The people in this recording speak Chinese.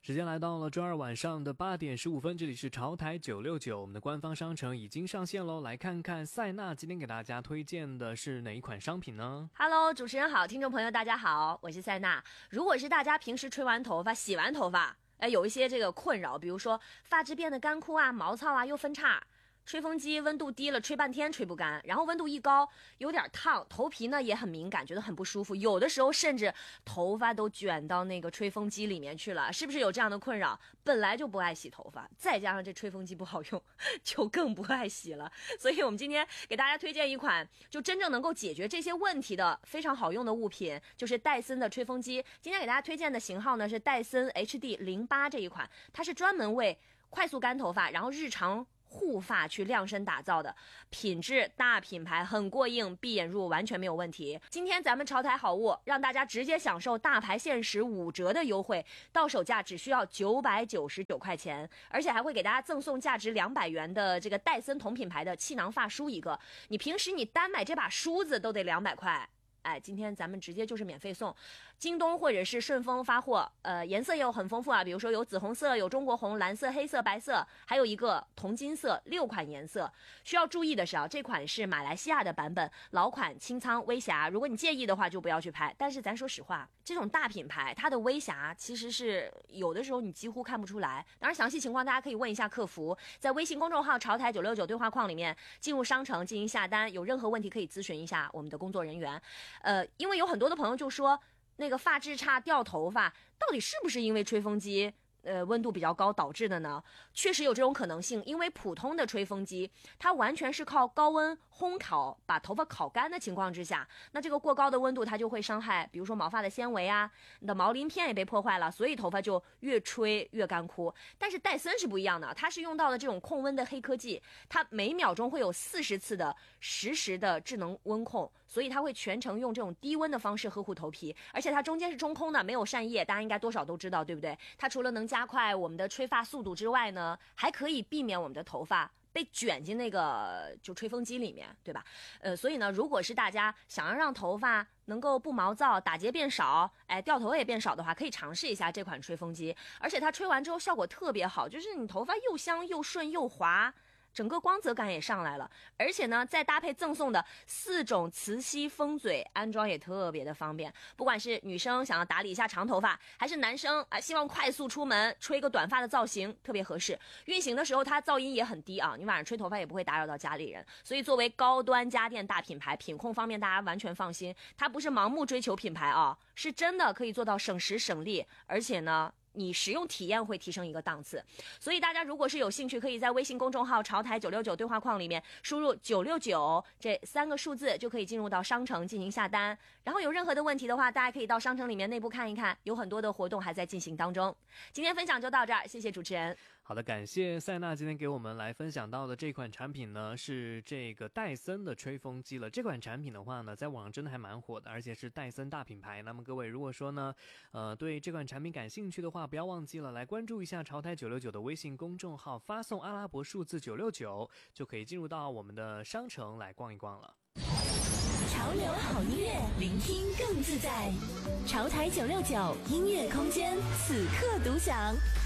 时间来到了周二晚上的8点15分，这里是潮台969，我们的官方商城已经上线喽。来看看塞纳今天给大家推荐的是哪一款商品呢？ Hello， 主持人好，听众朋友大家好，我是塞纳。如果是大家平时吹完头发、洗完头发，有一些这个困扰，比如说发质变得干枯啊、毛糙啊、又分叉。吹风机温度低了，吹半天吹不干，然后温度一高有点烫，头皮呢也很敏感，觉得很不舒服，有的时候甚至头发都卷到那个吹风机里面去了，是不是有这样的困扰？本来就不爱洗头发，再加上这吹风机不好用，就更不爱洗了。所以我们今天给大家推荐一款就真正能够解决这些问题的非常好用的物品，就是戴森的吹风机。今天给大家推荐的型号呢是戴森 HD08 这一款，它是专门为快速干头发然后日常护发去量身打造的，品质大品牌，很过硬，闭眼入完全没有问题。今天咱们潮台好物让大家直接享受大牌限时5折的优惠，到手价只需要999块钱，而且还会给大家赠送价值200元的这个戴森同品牌的气囊发梳一个。你平时你单买这把梳子都得200块。今天咱们直接就是免费送，京东或者是顺丰发货，颜色也有很丰富啊，比如说有紫红色、有中国红、蓝色、黑色、白色，还有一个铜金色，6款颜色。需要注意的是这款是马来西亚的版本，老款清仓微瑕，如果你介意的话就不要去拍。但是咱说实话，这种大品牌它的微瑕其实是有的时候你几乎看不出来。当然详细情况大家可以问一下客服，在微信公众号潮台969对话框里面进入商城进行下单，有任何问题可以咨询一下我们的工作人员。因为有很多的朋友就说那个发质差掉头发到底是不是因为吹风机温度比较高导致的呢？确实有这种可能性，因为普通的吹风机它完全是靠高温烘烤把头发烤干的情况之下，那这个过高的温度它就会伤害比如说毛发的纤维啊，你的毛鳞片也被破坏了，所以头发就越吹越干枯。但是戴森是不一样的，它是用到了这种控温的黑科技，它每秒钟会有40次的实时的智能温控，所以它会全程用这种低温的方式呵护头皮，而且它中间是中空的，没有扇叶，大家应该多少都知道对不对？它除了能加快我们的吹发速度之外呢，还可以避免我们的头发被卷进那个就吹风机里面，对吧？所以呢，如果是大家想要让头发能够不毛躁，打结变少，掉头也变少的话，可以尝试一下这款吹风机，而且它吹完之后效果特别好，就是你头发又香又顺又滑，整个光泽感也上来了，而且呢再搭配赠送的4种磁吸风嘴，安装也特别的方便。不管是女生想要打理一下长头发，还是男生希望快速出门吹个短发的造型，特别合适。运行的时候它噪音也很低啊，你晚上吹头发也不会打扰到家里人。所以作为高端家电大品牌，品控方面大家完全放心，它不是盲目追求品牌啊，是真的可以做到省时省力，而且呢你使用体验会提升一个档次。所以大家如果是有兴趣，可以在微信公众号潮台969对话框里面输入969这3个数字，就可以进入到商城进行下单。然后有任何的问题的话，大家可以到商城里面内部看一看，有很多的活动还在进行当中。今天分享就到这儿，谢谢主持人。 好的，感谢塞纳今天给我们来分享到的这款产品呢，是这个戴森的吹风机了。这款产品的话呢，在网上真的还蛮火的，而且是戴森大品牌。那么各位如果说呢，对这款产品感兴趣的话，不要忘记了来关注一下潮台969的微信公众号，发送阿拉伯数字969，就可以进入到我们的商城来逛一逛了。 潮流好音乐，聆听更自在。潮台969音乐空间，此刻独享。